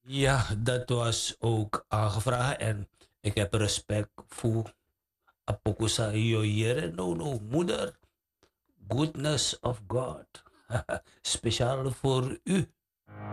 Ja, dat was ook aangevraagd en ik heb respect voor Apokusa Yoyere. No, no, moeder. Goodness of God. Speciaal voor u.